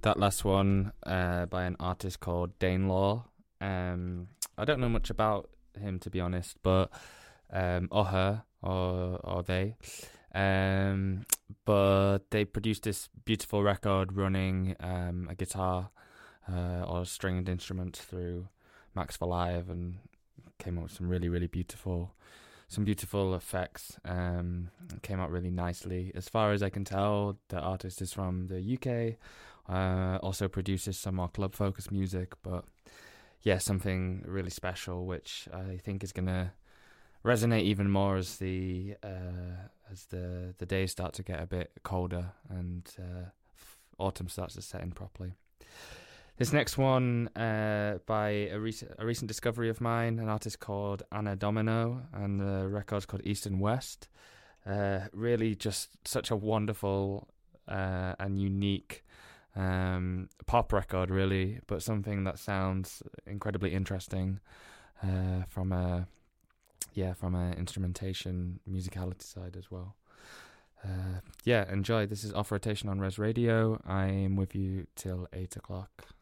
That last one by an artist called Dane Law. I don't know much about him, to be honest, but or her or they. But they produced this beautiful record running a guitar or stringed instrument through Max for Live, and came up with some really beautiful effects. Came out really nicely. As far as I can tell, the artist is from the UK. Also produces some more club focused music, but yeah, something really special, which I think is gonna resonate even more as the days start to get a bit colder and autumn starts to set in properly. This next one by a recent discovery of mine, an artist called Anna Domino, and the record's called East and West. Really just such a wonderful and unique pop record, really, but something that sounds incredibly interesting from a instrumentation musicality side as well. Enjoy. This is Off Rotation on Res Radio. I'm with you till 8 o'clock.